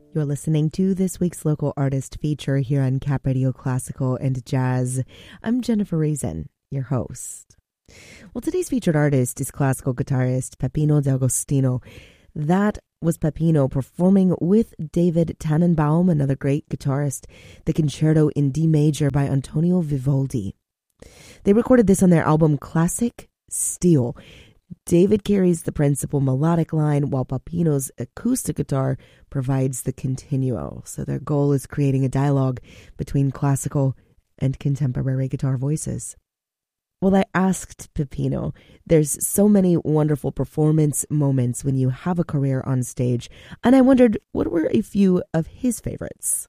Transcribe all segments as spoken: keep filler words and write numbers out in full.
You're listening to this week's local artist feature here on Cap Radio Classical and Jazz. I'm Jennifer Reason, your host. Well, today's featured artist is classical guitarist Peppino D'Agostino. That was Peppino performing with David Tannenbaum, another great guitarist, the Concerto in D Major by Antonio Vivaldi. They recorded this on their album Classic Steel. David carries the principal melodic line, while Peppino's acoustic guitar provides the continuo. So their goal is creating a dialogue between classical and contemporary guitar voices. Well, I asked Peppino, there's so many wonderful performance moments when you have a career on stage, and I wondered what were a few of his favorites.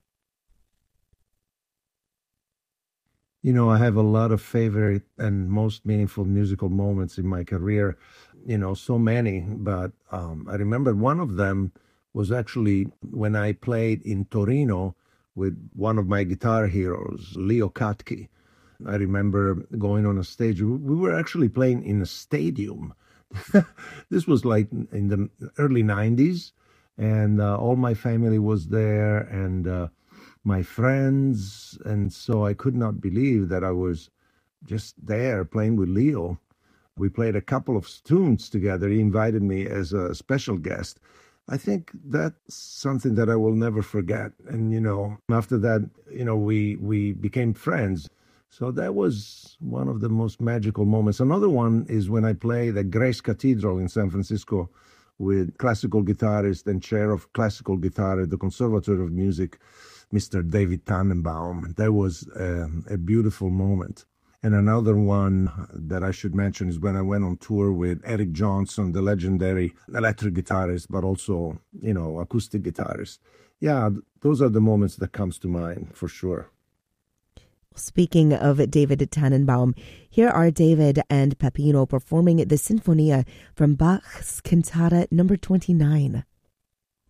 You know, I have a lot of favorite and most meaningful musical moments in my career, you know, so many. But um, I remember one of them was actually when I played in Torino with one of my guitar heroes, Leo Katke. I remember going on a stage. We were actually playing in a stadium. This was like in the early nineties, and uh, all my family was there, and uh, my friends, and so I could not believe that I was just there playing with Leo. We played a couple of tunes together. He invited me as a special guest. I think that's something that I will never forget. And, you know, after that, you know, we, we became friends. So that was one of the most magical moments. Another one is when I played at Grace Cathedral in San Francisco with classical guitarist and chair of classical guitar at the Conservatory of Music, Mister David Tannenbaum. That was um, a beautiful moment. And another one that I should mention is when I went on tour with Eric Johnson, the legendary electric guitarist, but also, you know, acoustic guitarist. Yeah, those are the moments that comes to mind for sure. Speaking of David Tannenbaum, here are David and Peppino performing the Sinfonia from Bach's Cantata number twenty-nine.